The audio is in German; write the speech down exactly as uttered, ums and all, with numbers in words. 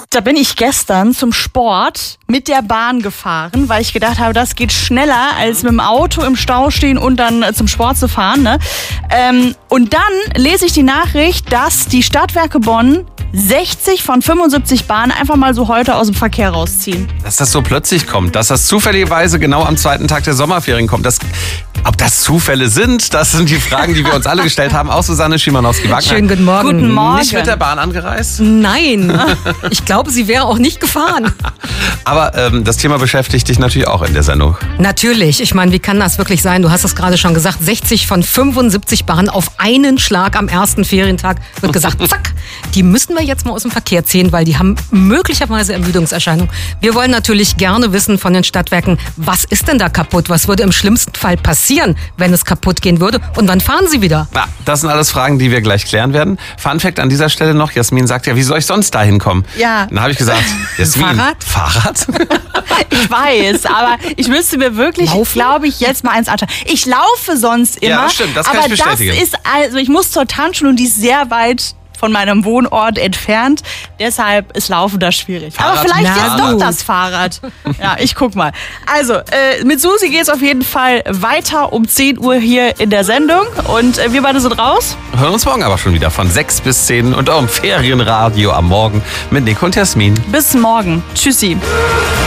Da bin ich gestern zum Sport mit der Bahn gefahren, weil ich gedacht habe, das geht schneller, als mit dem Auto im Stau stehen und dann zum Sport zu fahren. Ne? Ähm, und dann lese ich die Nachricht, dass die Stadtwerke Bonn sechzig von fünfundsiebzig Bahnen einfach mal so heute aus dem Verkehr rausziehen. Dass das so plötzlich kommt, dass das zufälligerweise genau am zweiten Tag der Sommerferien kommt. Das, ob das Zufälle sind, das sind die Fragen, die wir uns alle gestellt haben. Auch Susanne Schimanowski-Wagner. Schönen guten Morgen. Guten Morgen. Nicht mit der Bahn angereist? Nein, ich glaube, sie wäre auch nicht gefahren. Aber ähm, das Thema beschäftigt dich natürlich auch in der Sendung. Natürlich, ich meine, wie kann das wirklich sein? Du hast es gerade schon gesagt, sechzig von fünfundsiebzig Bahnen auf einen Schlag am ersten Ferientag wird gesagt, zack, die müssen wir jetzt mal aus dem Verkehr ziehen, weil die haben möglicherweise Ermüdungserscheinungen. Wir wollen natürlich gerne wissen von den Stadtwerken, was ist denn da kaputt? Was würde im schlimmsten Fall passieren, wenn es kaputt gehen würde? Und wann fahren sie wieder? Ja, das sind alles Fragen, die wir gleich klären werden. Fun Fact an dieser Stelle noch, Jasmin sagt ja, wie soll ich sonst da hinkommen? Ja. Dann habe ich gesagt, Jasmin, Fahrrad? Fahrrad? Ich weiß, aber ich müsste mir wirklich, glaube ich, jetzt mal eins anschauen. Ich laufe sonst immer. Ja, das stimmt, das kann aber ich bestätigen. das ist, also ich muss zur Tanzschule und die ist sehr weit von meinem Wohnort entfernt. Deshalb ist Laufen da schwierig. Fahrrad, aber vielleicht na jetzt gut. doch das Fahrrad. Ja, ich guck mal. Also, äh, mit Susi geht's auf jeden Fall weiter um zehn Uhr hier in der Sendung. Und äh, wir beide sind raus. Hören uns morgen aber schon wieder von sechs bis zehn und auch im Ferienradio am Morgen mit Nico und Jasmin. Bis morgen. Tschüssi.